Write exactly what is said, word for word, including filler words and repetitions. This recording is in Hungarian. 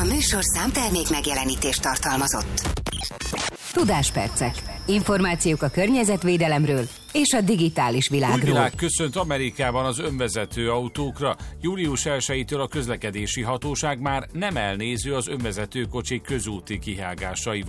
A műsor számtermék megjelenítést tartalmazott. Tudáspercek. Információk a környezetvédelemről és a digitális világról. Új világ köszönt Amerikában az önvezető autókra. július elsejétől a közlekedési hatóság már nem elnéző az önvezető kocsik közúti kihágásaival.